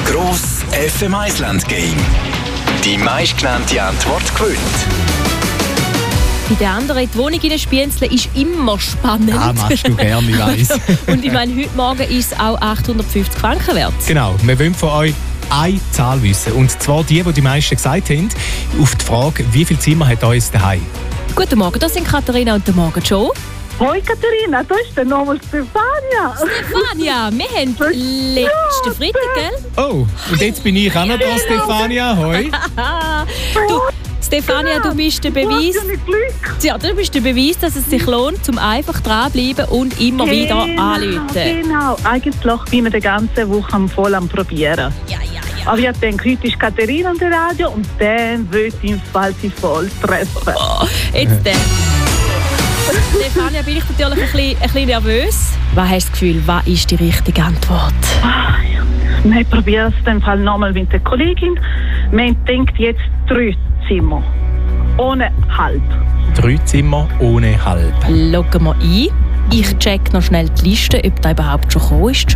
Gross FM-Island-Game. Die meistgenannte Antwort gewinnt. Bei den anderen in die Wohnung hineinspienzeln ist immer spannend. Ja, machst du gerne, ich weiss. Und ich meine, heute Morgen ist es auch 850 Franken wert. Genau, wir wollen von euch eine Zahl wissen. Und zwar die meisten gesagt haben, auf die Frage, wie viele Zimmer hat euer daheim? Guten Morgen, das sind Katharina und der Morgen Joe. Hoi Katharina, da ist der Name Stefania. Stefania, wir haben letzten Freitag, gell? Oh, und jetzt bin ich auch noch da, Stefania. Hoi. Du, Stefania, du bist der Beweis. Ja, du bist der Beweis, dass es sich lohnt, zum einfach dranbleiben und immer wieder anrufen. Genau, eigentlich bin ich die ganze Woche voll am Probieren. Ja. Aber ich denke, heute ist Katharina an der Radio und dann wird ich im Fall sie voll treffen. Oh, jetzt dann. Stefania, bin ich natürlich ein bisschen nervös. Was hast du das Gefühl, was ist die richtige Antwort? Wir probieren es in Fall nochmal mit der Kollegin. Wir denken jetzt 3 Zimmer. Ohne halb. 3 Zimmer ohne halb. Loggen wir ein. Ich check noch schnell die Liste, ob da überhaupt schon gekommen ist.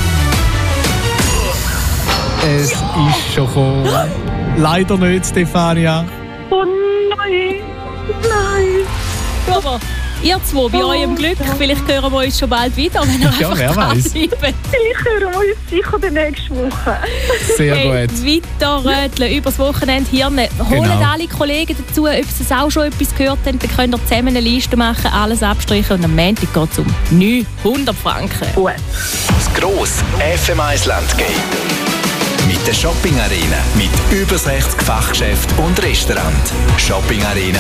Es ist schon gekommen. Leider nicht, Stefania. Oh nein! Aber ihr zwei, bei eurem Glück, vielleicht hören wir uns schon bald wieder, wenn ihr Ja, wer weiß. Vielleicht hören wir uns sicher die nächste Woche. Sehr gut. Weiter röteln, übers Wochenende Hirne. Holt alle Kollegen dazu, ob sie auch schon etwas gehört haben, dann könnt ihr zusammen eine Liste machen, alles abstreichen und am Montag geht es um 900 Franken. Gut. Das Gross FM-Island-Game. Mit der Shopping Arena. Mit über 60 Fachgeschäften und Restaurant. Shopping Arena